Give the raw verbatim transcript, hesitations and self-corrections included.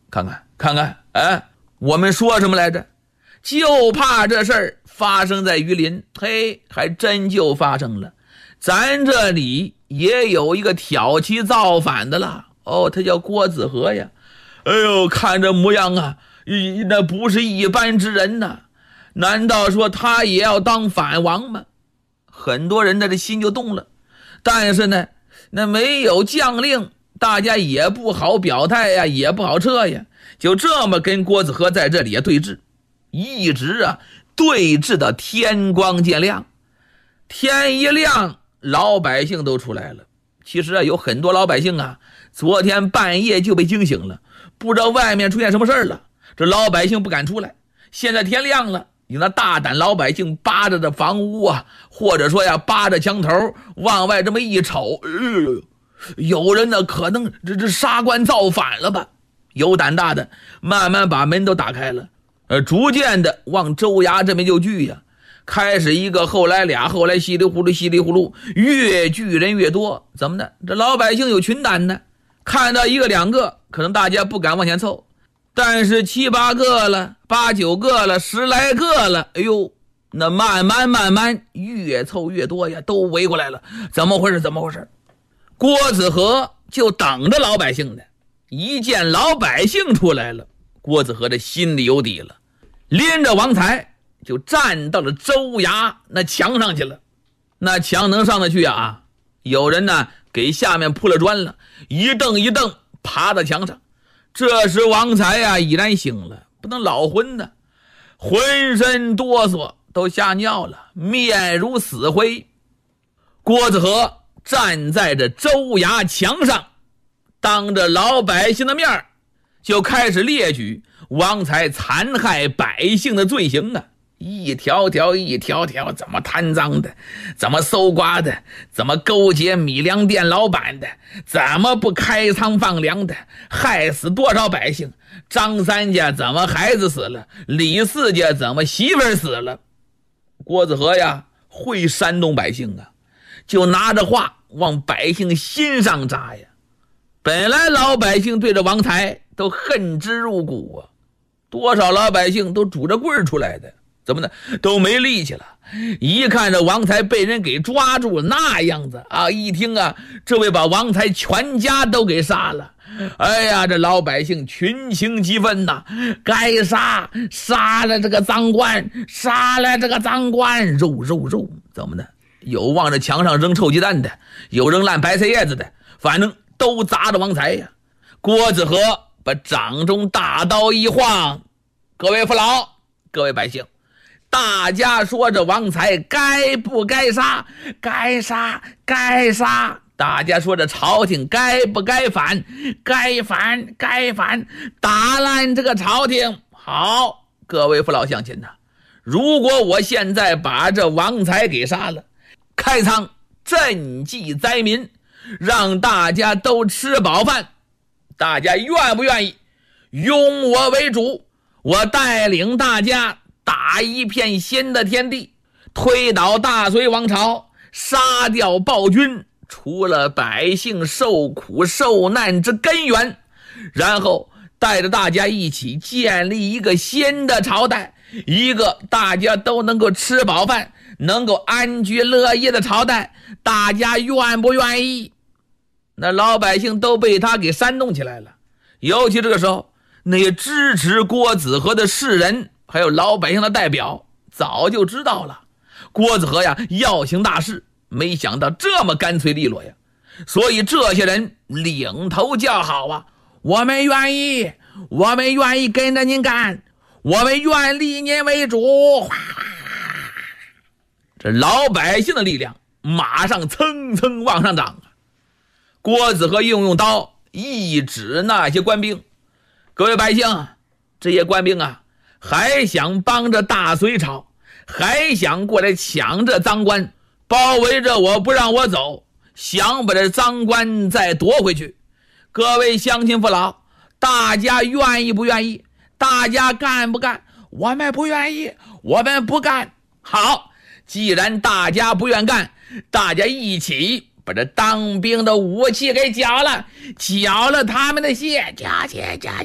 看看看看，哎，我们说什么来着？就怕这事儿发生在榆林，嘿，还真就发生了。咱这里也有一个挑起造反的了，哦，他叫郭子和呀。哎呦，看这模样啊，那不是一般之人呐，难道说他也要当反王吗？很多人的这心就动了，但是呢，那没有将令，大家也不好表态呀，也不好撤呀，就这么跟郭子和在这里也对峙，一直啊对峙到天光见亮。天一亮，老百姓都出来了。其实啊，有很多老百姓啊，昨天半夜就被惊醒了，不知道外面出现什么事儿了，这老百姓不敢出来。现在天亮了，有那大胆老百姓扒着这房屋啊，或者说呀扒着墙头往外这么一瞅，呃、有人呢可能这这杀官造反了吧？有胆大的慢慢把门都打开了，呃，逐渐的往州衙这边就聚呀。开始一个，后来俩，后来稀里糊涂稀里糊涂，越聚人越多。怎么的？这老百姓有群胆呢，看到一个两个可能大家不敢往前凑，但是七八个了，八九个了，十来个了，哎呦，那慢慢慢慢越凑越多呀，都围过来了。怎么回事？怎么回事？郭子和就等着老百姓呢，一见老百姓出来了，郭子和这心里有底了，拎着王才就站到了州衙那墙上去了。那墙能上得去啊？有人呢给下面铺了砖了，一蹬一蹬爬到墙上。这时王才呀已然醒了，不能老昏的，浑身哆嗦，都吓尿了，面如死灰。郭子和站在这州衙墙上，当着老百姓的面就开始列举王才残害百姓的罪行啊，一条条一条条，怎么贪赃的，怎么搜刮的，怎么勾结米粮店老板的，怎么不开仓放粮的，害死多少百姓，张三家怎么孩子死了，李四家怎么媳妇死了。郭子和呀会煽动百姓啊，就拿着话往百姓心上扎呀。本来老百姓对着王才都恨之入骨啊，多少老百姓都拄着棍儿出来的，怎么呢？都没力气了。一看这王才被人给抓住了那样子啊，一听啊，这位把王才全家都给杀了。哎呀，这老百姓群情激愤呐，该杀，杀了这个赃官，杀了这个赃官，肉肉肉，怎么的？有往这墙上扔臭鸡蛋的，有扔烂白菜叶子的，反正都砸着王才呀。郭子和把掌中大刀一晃，各位父老，各位百姓，大家说这王才该不该杀？该杀，该杀。大家说这朝廷该不该反？该反，该反，打烂这个朝廷。好，各位父老乡亲呐，如果我现在把这王才给杀了，开仓赈济灾民，让大家都吃饱饭，大家愿不愿意拥我为主？我带领大家打一片新的天地，推倒大隋王朝，杀掉暴君，除了百姓受苦受难之根源，然后带着大家一起建立一个新的朝代，一个大家都能够吃饱饭，能够安居乐业的朝代，大家愿不愿意？那老百姓都被他给煽动起来了。尤其这个时候，那些支持郭子和的士人还有老百姓的代表早就知道了郭子和呀要行大事，没想到这么干脆利落呀。所以这些人领头叫好啊，我们愿意，我们愿意跟着您干，我们愿立您为主。这老百姓的力量马上蹭蹭往上涨啊。郭子和用用刀一指那些官兵，各位百姓，这些官兵啊还想帮着大隋朝，还想过来抢这赃官，包围着我不让我走，想把这赃官再夺回去。各位乡亲父老，大家愿意不愿意？大家干不干？我们不愿意，我们不干。好，既然大家不愿干，大家一起把这当兵的武器给缴了，缴了他们的械，缴缴缴